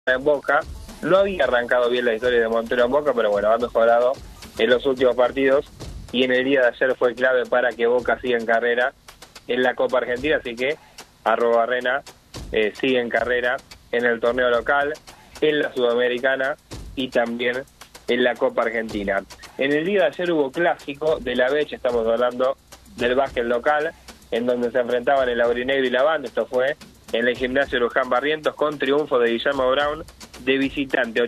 en Boca. No había arrancado bien la historia de Montero en Boca, pero bueno, ha mejorado en los últimos partidos y en el día de ayer fue clave para que Boca siga en carrera en la Copa Argentina, así que Arrobarrena sigue en carrera en el torneo local, en la Sudamericana y también en la Copa Argentina. En el día de ayer hubo clásico de la Beche, estamos hablando del básquet local, en donde se enfrentaban el Aurinegro y la Banda. Esto fue en el gimnasio Luján Barrientos, con triunfo de Guillermo Brown de visitante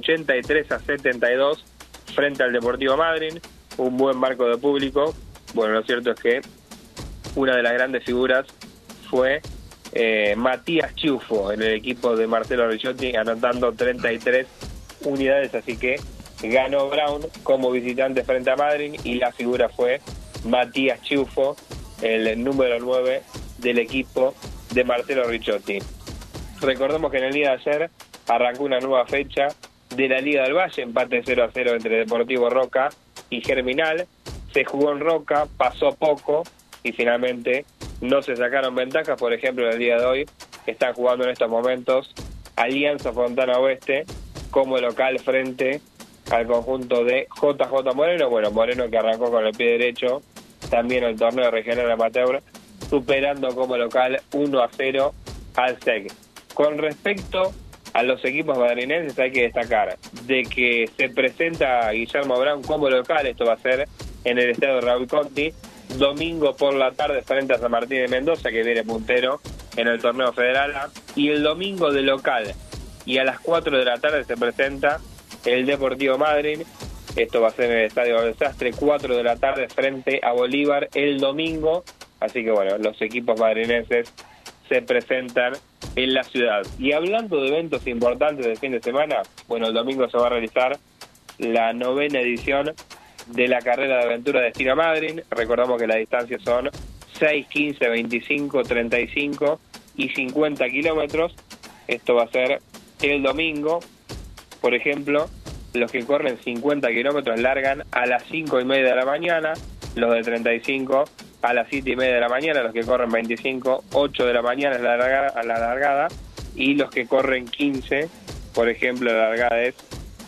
83-72 frente al Deportivo Madryn. Un buen marco de público. Bueno, lo cierto es que una de las grandes figuras fue Matías Chiufo en el equipo de Marcelo Ricciotti, anotando 33 unidades, así que ganó Brown como visitante frente a Madryn y la figura fue Matías Chiufo, el número 9 del equipo de Marcelo Ricciotti. Recordemos que en el día de ayer arrancó una nueva fecha de la Liga del Valle, empate 0-0 entre Deportivo Roca y Germinal. Se jugó en Roca, pasó poco y finalmente no se sacaron ventajas. Por ejemplo, en el día de hoy están jugando en estos momentos Alianza Fontana Oeste como local frente al conjunto de JJ Moreno. Bueno, Moreno que arrancó con el pie derecho también el torneo regional amateur, superando como local 1-0 al SEC. Con respecto a los equipos madrinenses, hay que destacar de que se presenta Guillermo Brown como local. Esto va a ser en el estadio Raúl Conti, domingo por la tarde frente a San Martín de Mendoza, que viene puntero en el torneo federal, y el domingo de local y a las 4 de la tarde se presenta el Deportivo Madryn. Esto va a ser en el estadio Desastre, 4 de la tarde frente a Bolívar el domingo. Así que bueno, los equipos madrinenses se presentan en la ciudad. Y hablando de eventos importantes del fin de semana, bueno, el domingo se va a realizar la 9ª edición de la carrera de aventura Destino Madryn. Recordamos que las distancias son 6, 15, 25, 35 y 50 kilómetros. Esto va a ser el domingo. Por ejemplo, los que corren 50 kilómetros largan a las 5:30 de la mañana, los de 35 a las 7:30 de la mañana, los que corren 25, 8 de la mañana es la largada, y los que corren 15, por ejemplo, la largada es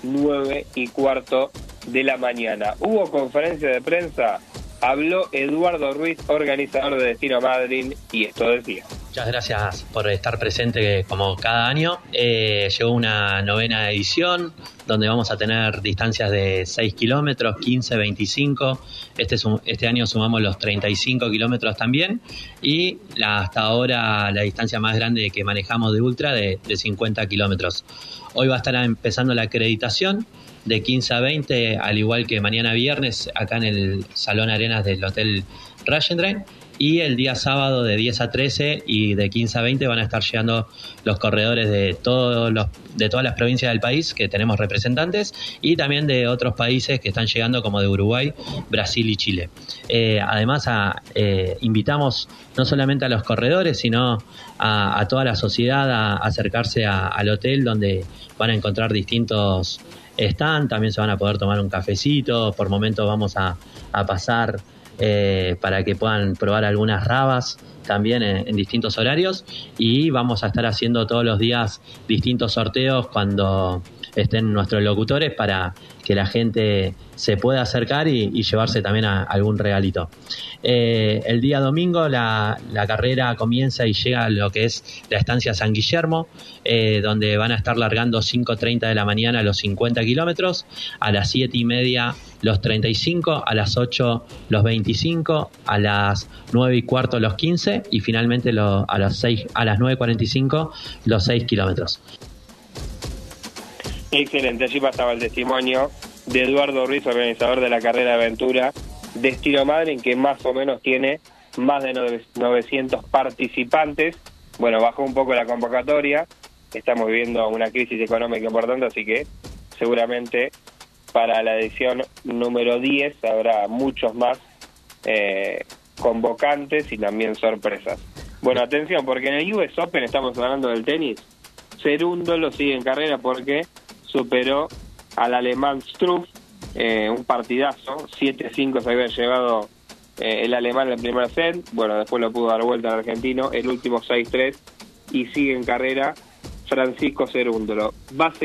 9:15 de la mañana. Hubo conferencia de prensa, habló Eduardo Ruiz, organizador de Destino Madryn, y esto decía. Muchas gracias por estar presente como cada año. Llegó una 9ª edición donde vamos a tener distancias de 6 kilómetros, 15, 25. Este año sumamos los 35 kilómetros también y hasta ahora la distancia más grande que manejamos de ultra de 50 kilómetros. Hoy va a estar empezando la acreditación de 15 a 20, al igual que mañana viernes acá en el Salón Arenas del Hotel Rajendren. Y el día sábado de 10 a 13 y de 15 a 20 van a estar llegando los corredores de todas las provincias del país, que tenemos representantes, y también de otros países que están llegando, como de Uruguay, Brasil y Chile. Además, invitamos no solamente a los corredores, sino a toda la sociedad a acercarse al hotel, donde van a encontrar distintos stands. También se van a poder tomar un cafecito. Por momentos vamos a pasar para que puedan probar algunas rabas también en distintos horarios, y vamos a estar haciendo todos los días distintos sorteos cuando estén nuestros locutores para que la gente se pueda acercar y llevarse también algún regalito. El día domingo la carrera comienza y llega a lo que es la estancia San Guillermo, donde van a estar largando 5:30 de la mañana los 50 kilómetros, a las 7:30 los 35, a las 8 los 25, a las 9:15 los 15 y finalmente a las 9:45 los 6 kilómetros. Excelente, allí pasaba el testimonio de Eduardo Ruiz, organizador de la carrera de aventura Destino Madryn, que más o menos tiene más de 900 participantes. Bueno, bajó un poco la convocatoria, estamos viviendo una crisis económica importante, así que seguramente para la edición número 10 habrá muchos más convocantes y también sorpresas. Bueno, atención, porque en el US Open, estamos hablando del tenis, Cerundo lo sigue en carrera porque superó al alemán Struff, un partidazo, 7-5 se había llevado el alemán en el primer set. Bueno, después lo pudo dar vuelta al argentino, el último 6-3, y sigue en carrera Francisco Cerúndolo. Va a